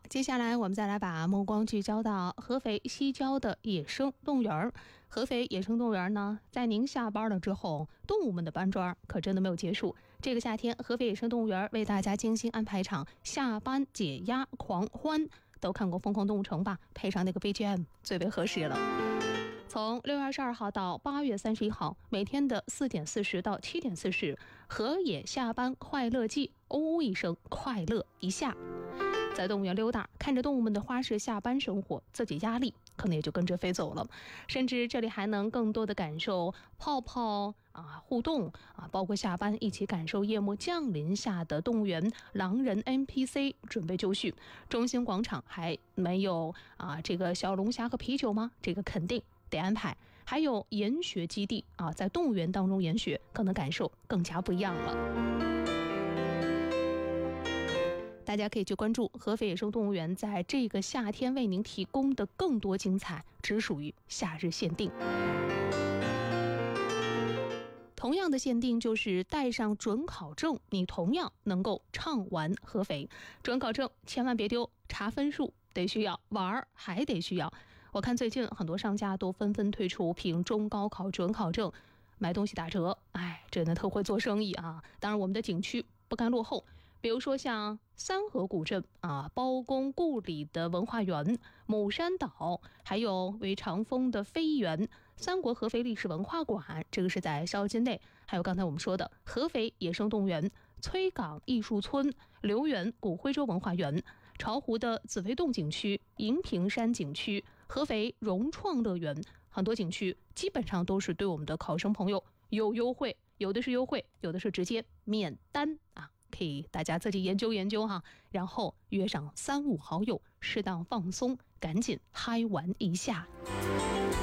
接下来我们再来把目光聚焦到合肥西郊的野生动物园。合肥野生动物园呢，在您下班了之后，动物们的搬砖可真的没有结束。这个夏天，合肥野生动物园为大家精心安排一场下班解压狂欢。都看过《疯狂动物城》吧？配上那个 BGM 最为合适了。从6月22号到8月31号，每天的4点40到7点40，合野下班快乐季，呜呜一声，快乐一下。在动物园溜达，看着动物们的花式下班生活，自己压力可能也就跟着飞走了。甚至这里还能更多的感受泡泡互动包括下班一起感受夜幕降临下的动物园狼人 NPC 准备就绪。中心广场还没有这个小龙虾和啤酒吗？这个肯定得安排。还有研学基地在动物园当中研学，可能感受更加不一样了。大家可以去关注合肥野生动物园在这个夏天为您提供的更多精彩，只属于夏日限定。同样的限定就是带上准考证，你同样能够畅玩合肥。准考证千万别丢，查分数得需要，玩还得需要。我看最近很多商家都纷纷推出凭中高考准考证买东西打折，真的特会做生意啊！当然我们的景区不甘落后，比如说像三河古镇包公故里的文化园、母山岛，还有为长风的飞园、三国合肥历史文化馆，这个是在肖金内，还有刚才我们说的合肥野生动物园、崔港艺术村、留园古徽州文化园、巢湖的紫微洞景区、银屏山景区、合肥融创乐园，很多景区基本上都是对我们的考生朋友有优惠，有的是优惠，有的是直接免单可以大家自己研究研究然后约上3、5好友，适当放松，赶紧嗨玩一下。